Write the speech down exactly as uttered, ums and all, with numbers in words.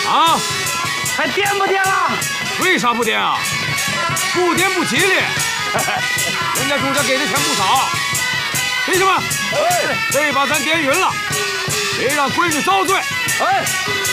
啊， 还颠不颠了？ 为啥不颠啊？不颠不吉利。人家主家给的钱不少。弟兄们， 哎， 这把咱颠匀了，别让闺女遭罪。 哎。